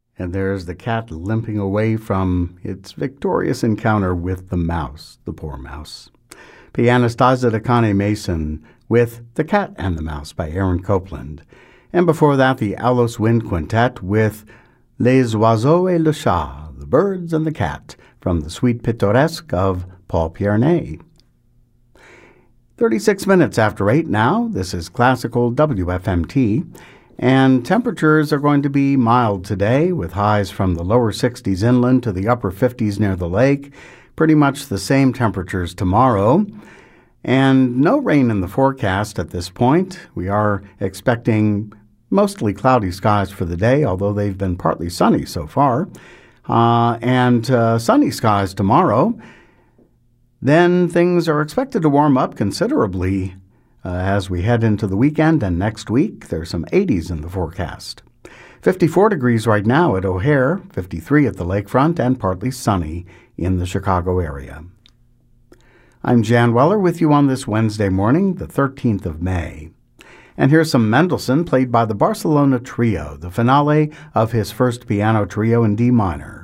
And there's the cat limping away from its victorious encounter with the mouse, the poor mouse. Pianist Asa Akane Mason with The Cat and the Mouse by Aaron Copland. And before that, the Alos Wind Quintet with Les Oiseaux et le Chat, The Birds and the Cat, from the Suite Pittoresque of Paul Pierney. 36 minutes after 8 now. This is Classical WFMT. And temperatures are going to be mild today, with highs from the lower 60s inland to the upper 50s near the lake. Pretty much the same temperatures tomorrow. And no rain in the forecast at this point. We are expecting mostly cloudy skies for the day, although they've been partly sunny so far. And sunny skies tomorrow. Then things are expected to warm up considerably as we head into the weekend and next week. There's some 80s in the forecast. 54 degrees right now at O'Hare, 53 at the lakefront, and partly sunny in the Chicago area. I'm Jan Weller with you on this Wednesday morning, the 13th of May. And here's some Mendelssohn played by the Barcelona Trio, the finale of his first piano trio in D minor.